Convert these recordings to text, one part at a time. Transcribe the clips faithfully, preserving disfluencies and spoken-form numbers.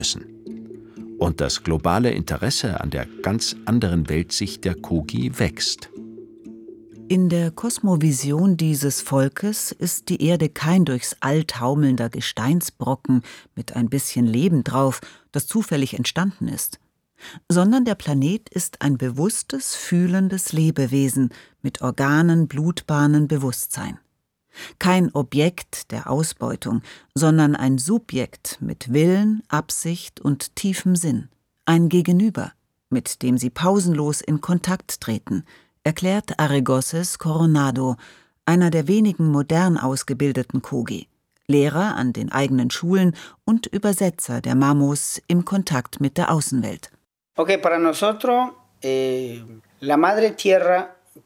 müssen. Und das globale Interesse an der ganz anderen Weltsicht der Kogi wächst. In der Kosmovision dieses Volkes ist die Erde kein durchs All taumelnder Gesteinsbrocken mit ein bisschen Leben drauf, das zufällig entstanden ist, sondern der Planet ist ein bewusstes, fühlendes Lebewesen mit Organen, Blutbahnen, Bewusstsein. Kein Objekt der Ausbeutung, sondern ein Subjekt mit Willen, Absicht und tiefem Sinn. Ein Gegenüber, mit dem sie pausenlos in Kontakt treten, erklärt Arregoses Coronado, einer der wenigen modern ausgebildeten Kogi, Lehrer an den eigenen Schulen und Übersetzer der Mamos im Kontakt mit der Außenwelt. Okay, para nosotros, eh, la Madre Tierra.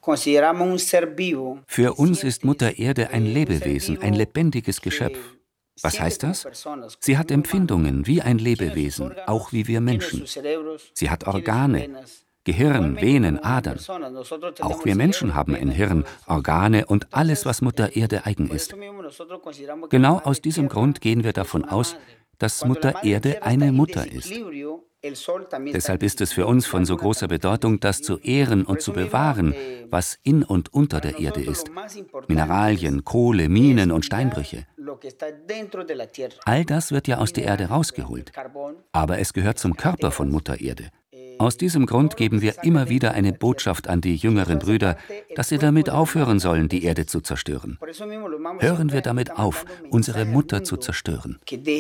Für uns ist Mutter Erde ein Lebewesen, ein lebendiges Geschöpf. Was heißt das? Sie hat Empfindungen wie ein Lebewesen, auch wie wir Menschen. Sie hat Organe, Gehirn, Venen, Adern. Auch wir Menschen haben ein Hirn, Organe und alles, was Mutter Erde eigen ist. Genau aus diesem Grund gehen wir davon aus, dass Mutter Erde eine Mutter ist. Deshalb ist es für uns von so großer Bedeutung, das zu ehren und zu bewahren, was in und unter der Erde ist. Mineralien, Kohle, Minen und Steinbrüche. All das wird ja aus der Erde rausgeholt. Aber es gehört zum Körper von Mutter Erde. Aus diesem Grund geben wir immer wieder eine Botschaft an die jüngeren Brüder, dass sie damit aufhören sollen, die Erde zu zerstören. Hören wir damit auf, unsere Mutter zu zerstören.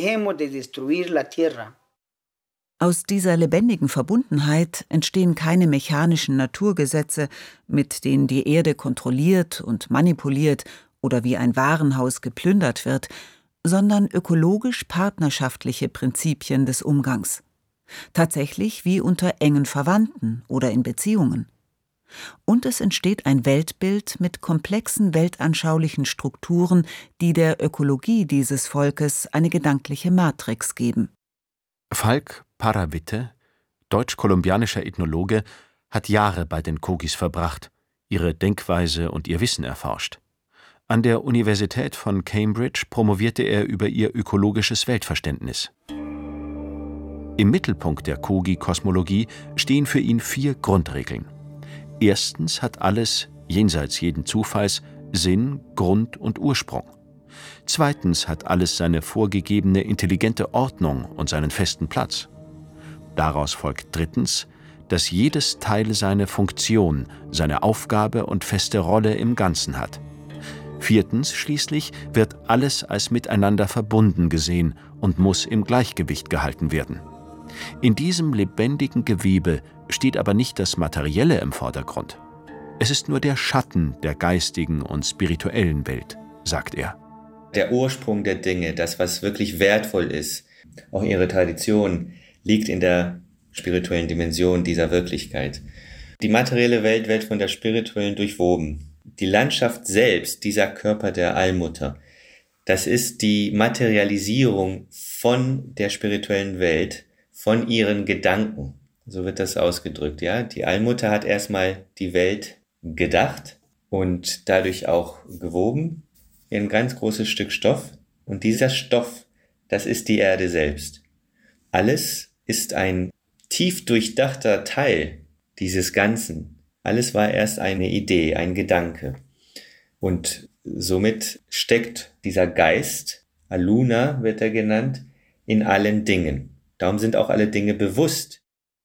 Aus dieser lebendigen Verbundenheit entstehen keine mechanischen Naturgesetze, mit denen die Erde kontrolliert und manipuliert oder wie ein Warenhaus geplündert wird, sondern ökologisch-partnerschaftliche Prinzipien des Umgangs. Tatsächlich wie unter engen Verwandten oder in Beziehungen. Und es entsteht ein Weltbild mit komplexen weltanschaulichen Strukturen, die der Ökologie dieses Volkes eine gedankliche Matrix geben. Falk Parawitte, deutsch-kolumbianischer Ethnologe, hat Jahre bei den Kogis verbracht, ihre Denkweise und ihr Wissen erforscht. An der Universität von Cambridge promovierte er über ihr ökologisches Weltverständnis. Im Mittelpunkt der Kogi-Kosmologie stehen für ihn vier Grundregeln. Erstens hat alles, jenseits jeden Zufalls, Sinn, Grund und Ursprung. Zweitens hat alles seine vorgegebene intelligente Ordnung und seinen festen Platz. Daraus folgt drittens, dass jedes Teil seine Funktion, seine Aufgabe und feste Rolle im Ganzen hat. Viertens schließlich wird alles als miteinander verbunden gesehen und muss im Gleichgewicht gehalten werden. In diesem lebendigen Gewebe steht aber nicht das Materielle im Vordergrund. Es ist nur der Schatten der geistigen und spirituellen Welt, sagt er. Der Ursprung der Dinge, das, was wirklich wertvoll ist, auch ihre Tradition, liegt in der spirituellen Dimension dieser Wirklichkeit. Die materielle Welt wird von der spirituellen durchwoben. Die Landschaft selbst, dieser Körper der Allmutter, das ist die Materialisierung von der spirituellen Welt, von ihren Gedanken. So wird das ausgedrückt, ja. Die Allmutter hat erstmal die Welt gedacht und dadurch auch gewoben, ein ganz großes Stück Stoff. Und dieser Stoff, das ist die Erde selbst. Alles ist ein tief durchdachter Teil dieses Ganzen. Alles war erst eine Idee, ein Gedanke. Und somit steckt dieser Geist, Aluna wird er genannt, in allen Dingen. Darum sind auch alle Dinge bewusst.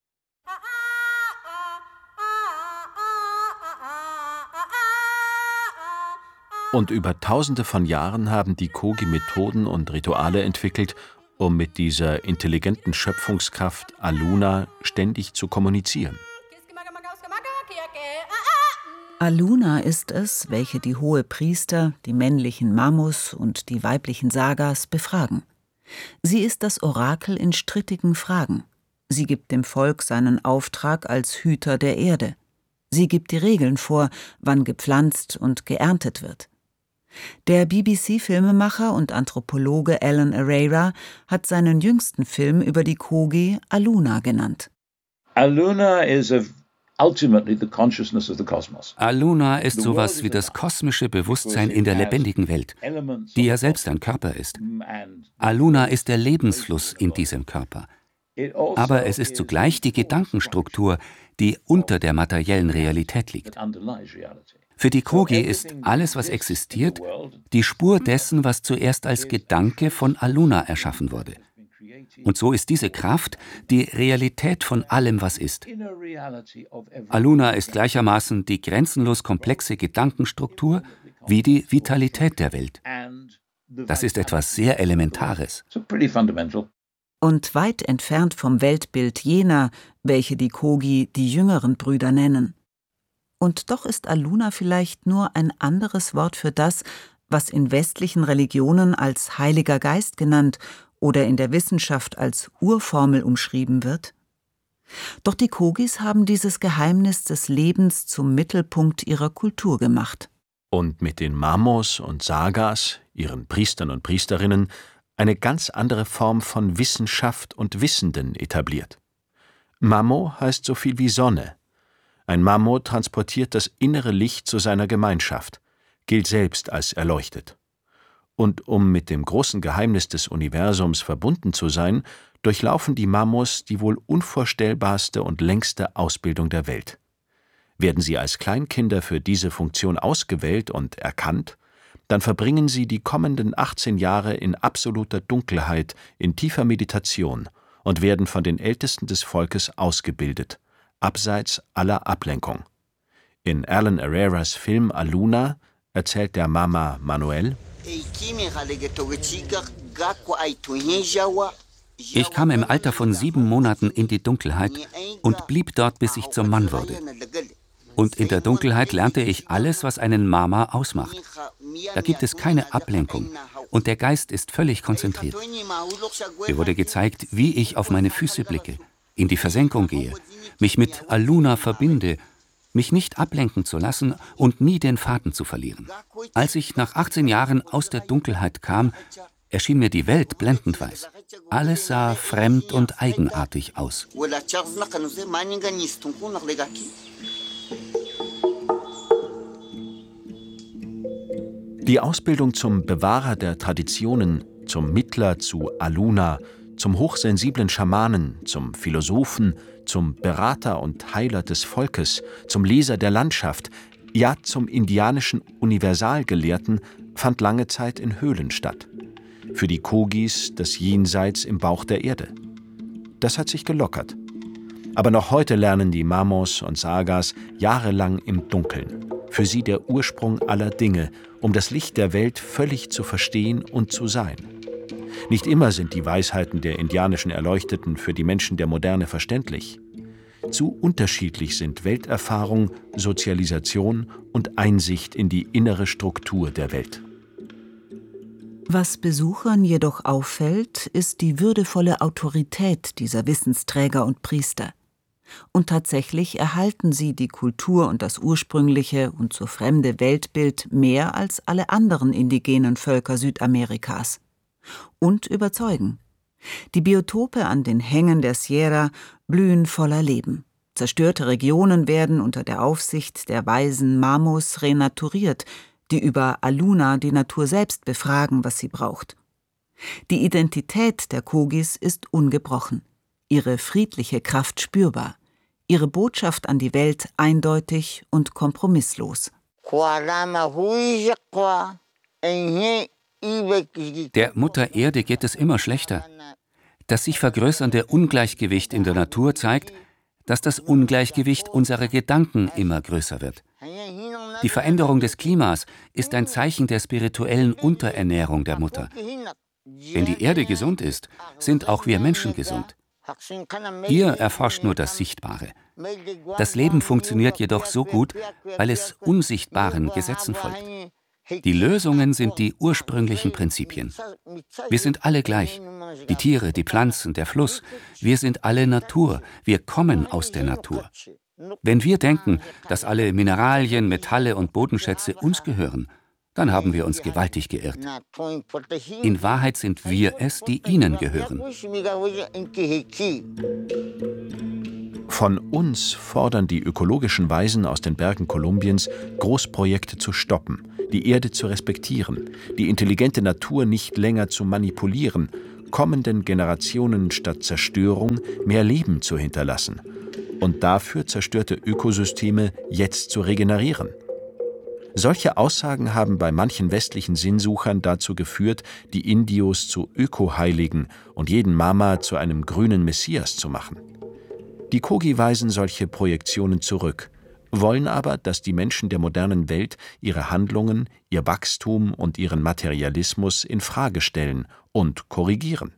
Und über Tausende von Jahren haben die Kogi Methoden und Rituale entwickelt, um mit dieser intelligenten Schöpfungskraft Aluna ständig zu kommunizieren. Aluna ist es, welche die Hohepriester, die männlichen Mamos und die weiblichen Sagas befragen. Sie ist das Orakel in strittigen Fragen. Sie gibt dem Volk seinen Auftrag als Hüter der Erde. Sie gibt die Regeln vor, wann gepflanzt und geerntet wird. Der B B C-Filmemacher und Anthropologe Alan Arera hat seinen jüngsten Film über die Kogi Aluna genannt. Aluna is a ultimately the consciousness of the cosmos. Aluna ist sowas wie das kosmische Bewusstsein in der lebendigen Welt, die ja selbst ein Körper ist. Aluna ist der Lebensfluss in diesem Körper. Aber es ist zugleich die Gedankenstruktur, die unter der materiellen Realität liegt. Für die Kogi ist alles, was existiert, die Spur dessen, was zuerst als Gedanke von Aluna erschaffen wurde. Und so ist diese Kraft die Realität von allem, was ist. Aluna ist gleichermaßen die grenzenlos komplexe Gedankenstruktur wie die Vitalität der Welt. Das ist etwas sehr Elementares. Und weit entfernt vom Weltbild jener, welche die Kogi die jüngeren Brüder nennen. Und doch ist Aluna vielleicht nur ein anderes Wort für das, was in westlichen Religionen als Heiliger Geist genannt oder in der Wissenschaft als Urformel umschrieben wird. Doch die Kogis haben dieses Geheimnis des Lebens zum Mittelpunkt ihrer Kultur gemacht. Und mit den Mamos und Sagas, ihren Priestern und Priesterinnen, eine ganz andere Form von Wissenschaft und Wissenden etabliert. Mamo heißt so viel wie Sonne. Ein Mamo transportiert das innere Licht zu seiner Gemeinschaft, gilt selbst als erleuchtet. Und um mit dem großen Geheimnis des Universums verbunden zu sein, durchlaufen die Mamos die wohl unvorstellbarste und längste Ausbildung der Welt. Werden sie als Kleinkinder für diese Funktion ausgewählt und erkannt, dann verbringen sie die kommenden achtzehn Jahre in absoluter Dunkelheit, in tiefer Meditation und werden von den Ältesten des Volkes ausgebildet, abseits aller Ablenkung. In Alan Herreras Film Aluna erzählt der Mama Manuel: Ich kam im Alter von sieben Monaten in die Dunkelheit und blieb dort, bis ich zum Mann wurde. Und in der Dunkelheit lernte ich alles, was einen Mama ausmacht. Da gibt es keine Ablenkung und der Geist ist völlig konzentriert. Mir wurde gezeigt, wie ich auf meine Füße blicke, in die Versenkung gehe, mich mit Aluna verbinde, mich nicht ablenken zu lassen und nie den Faden zu verlieren. Als ich nach achtzehn Jahren aus der Dunkelheit kam, erschien mir die Welt blendend weiß. Alles sah fremd und eigenartig aus. Die Ausbildung zum Bewahrer der Traditionen, zum Mittler zu Aluna, zum hochsensiblen Schamanen, zum Philosophen, zum Berater und Heiler des Volkes, zum Leser der Landschaft, ja zum indianischen Universalgelehrten, fand lange Zeit in Höhlen statt. Für die Kogis das Jenseits im Bauch der Erde. Das hat sich gelockert. Aber noch heute lernen die Mamos und Sagas jahrelang im Dunkeln. Für sie der Ursprung aller Dinge, um das Licht der Welt völlig zu verstehen und zu sein. Nicht immer sind die Weisheiten der indianischen Erleuchteten für die Menschen der Moderne verständlich. Zu unterschiedlich sind Welterfahrung, Sozialisation und Einsicht in die innere Struktur der Welt. Was Besuchern jedoch auffällt, ist die würdevolle Autorität dieser Wissensträger und Priester. Und tatsächlich erhalten sie die Kultur und das ursprüngliche und so fremde Weltbild mehr als alle anderen indigenen Völker Südamerikas. Und überzeugen. Die Biotope an den Hängen der Sierra blühen voller Leben. Zerstörte Regionen werden unter der Aufsicht der weisen Mamos renaturiert, die über Aluna die Natur selbst befragen, was sie braucht. Die Identität der Kogis ist ungebrochen, ihre friedliche Kraft spürbar, ihre Botschaft an die Welt eindeutig und kompromisslos. Der Mutter Erde geht es immer schlechter. Das sich vergrößernde Ungleichgewicht in der Natur zeigt, dass das Ungleichgewicht unserer Gedanken immer größer wird. Die Veränderung des Klimas ist ein Zeichen der spirituellen Unterernährung der Mutter. Wenn die Erde gesund ist, sind auch wir Menschen gesund. Ihr erforscht nur das Sichtbare. Das Leben funktioniert jedoch so gut, weil es unsichtbaren Gesetzen folgt. Die Lösungen sind die ursprünglichen Prinzipien. Wir sind alle gleich. Die Tiere, die Pflanzen, der Fluss. Wir sind alle Natur. Wir kommen aus der Natur. Wenn wir denken, dass alle Mineralien, Metalle und Bodenschätze uns gehören, dann haben wir uns gewaltig geirrt. In Wahrheit sind wir es, die ihnen gehören. Von uns fordern die ökologischen Weisen aus den Bergen Kolumbiens, Großprojekte zu stoppen, die Erde zu respektieren, die intelligente Natur nicht länger zu manipulieren, kommenden Generationen statt Zerstörung mehr Leben zu hinterlassen und dafür zerstörte Ökosysteme jetzt zu regenerieren. Solche Aussagen haben bei manchen westlichen Sinnsuchern dazu geführt, die Indios zu Ökoheiligen und jeden Mama zu einem grünen Messias zu machen. Die Kogi weisen solche Projektionen zurück, wollen aber, dass die Menschen der modernen Welt ihre Handlungen, ihr Wachstum und ihren Materialismus in Frage stellen und korrigieren.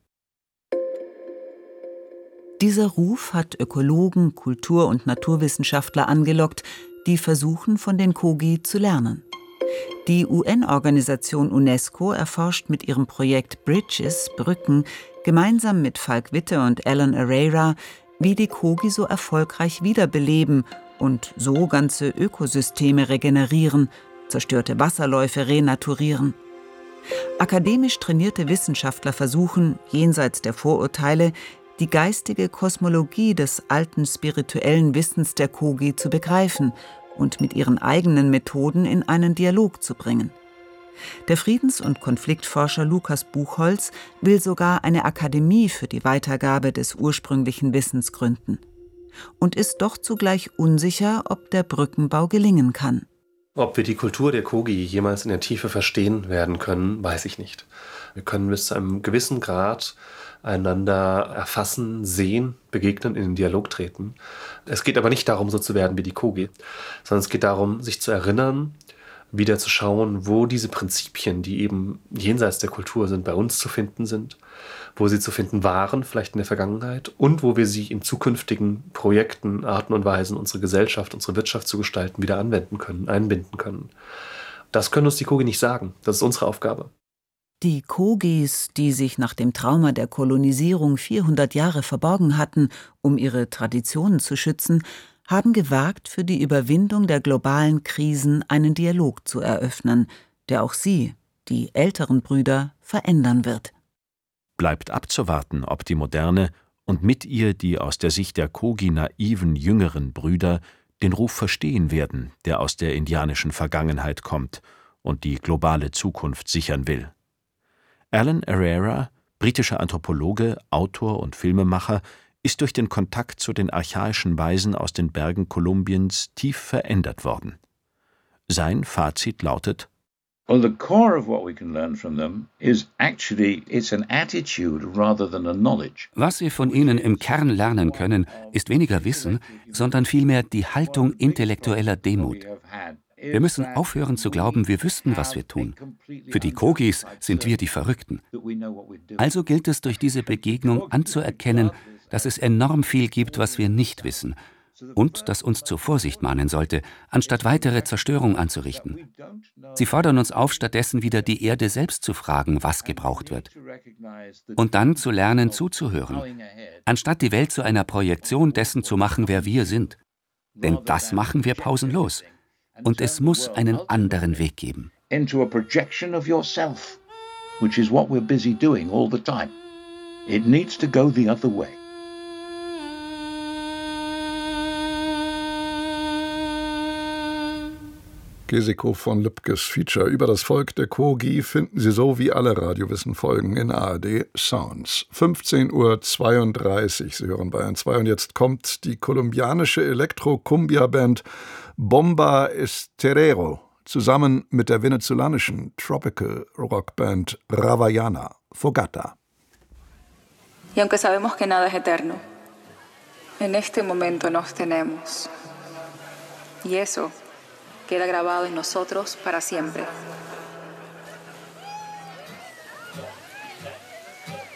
Dieser Ruf hat Ökologen, Kultur- und Naturwissenschaftler angelockt, die versuchen, von den Kogi zu lernen. Die U N-Organisation UNESCO erforscht mit ihrem Projekt Bridges, Brücken, gemeinsam mit Falk Witte und Alan Herrera, wie die Kogi so erfolgreich wiederbeleben und so ganze Ökosysteme regenerieren, zerstörte Wasserläufe renaturieren. Akademisch trainierte Wissenschaftler versuchen, jenseits der Vorurteile, die geistige Kosmologie des alten spirituellen Wissens der Kogi zu begreifen und mit ihren eigenen Methoden in einen Dialog zu bringen. Der Friedens- und Konfliktforscher Lukas Buchholz will sogar eine Akademie für die Weitergabe des ursprünglichen Wissens gründen und ist doch zugleich unsicher, ob der Brückenbau gelingen kann. Ob wir die Kultur der Kogi jemals in der Tiefe verstehen werden können, weiß ich nicht. Wir können bis zu einem gewissen Grad einander erfassen, sehen, begegnen, in den Dialog treten. Es geht aber nicht darum, so zu werden wie die Kogi, sondern es geht darum, sich zu erinnern, wieder zu schauen, wo diese Prinzipien, die eben jenseits der Kultur sind, bei uns zu finden sind, wo sie zu finden waren, vielleicht in der Vergangenheit, und wo wir sie in zukünftigen Projekten, Arten und Weisen, unsere Gesellschaft, unsere Wirtschaft zu gestalten, wieder anwenden können, einbinden können. Das können uns die Kogi nicht sagen. Das ist unsere Aufgabe. Die Kogis, die sich nach dem Trauma der Kolonisierung vierhundert Jahre verborgen hatten, um ihre Traditionen zu schützen, haben gewagt, für die Überwindung der globalen Krisen einen Dialog zu eröffnen, der auch sie, die älteren Brüder, verändern wird. Bleibt abzuwarten, ob die Moderne und mit ihr die aus der Sicht der Kogi naiven jüngeren Brüder den Ruf verstehen werden, der aus der indianischen Vergangenheit kommt und die globale Zukunft sichern will. Alan Herrera, britischer Anthropologe, Autor und Filmemacher, ist durch den Kontakt zu den archaischen Weisen aus den Bergen Kolumbiens tief verändert worden. Sein Fazit lautet: Well, the core of what we can learn from them is actually it's an attitude rather than a knowledge. Was wir von ihnen im Kern lernen können, ist weniger Wissen, sondern vielmehr die Haltung intellektueller Demut. Wir müssen aufhören zu glauben, wir wüssten, was wir tun. Für die Kogis sind wir die Verrückten. Also gilt es, durch diese Begegnung anzuerkennen, dass es enorm viel gibt, was wir nicht wissen, und das uns zur Vorsicht mahnen sollte, anstatt weitere Zerstörung anzurichten. Sie fordern uns auf, stattdessen wieder die Erde selbst zu fragen, was gebraucht wird. Und dann zu lernen, zuzuhören, anstatt die Welt zu einer Projektion dessen zu machen, wer wir sind. Denn das machen wir pausenlos. Und es muss einen anderen Weg geben. Into a projection of yourself, which is what we're busy doing all the time. It needs to go the other way. Gesiko von Lübkes Feature über das Volk der Kogi finden Sie so wie alle Radiowissen-Folgen in A R D Sounds. fünfzehn Uhr zweiunddreißig, Sie hören Bayern zwei und jetzt kommt die kolumbianische Elektro-Cumbia-Band Bomba Estéreo zusammen mit der venezolanischen Tropical-Rockband Ravaiana, Fogata. Y aunque sabemos que nada es eterno, en este momento nos tenemos. Y eso queda grabado en nosotros para siempre.